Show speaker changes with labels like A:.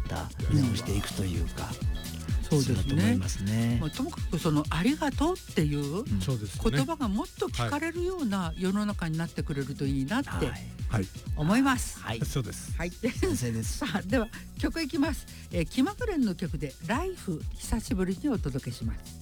A: た見直していくというか、
B: そうです
A: だと思い
B: ね。
A: ますね。
B: ともかくそのありがとうっていう
C: そうですね。
B: 言葉がもっと聞かれるような世の中になってくれるといいなって
A: はい
C: はい、
B: 思います。
A: はい、
C: そうです。
B: はい。
A: 賛成です
B: さあでは曲いきます。気まぐれんの曲でライフ久しぶりにお届けします。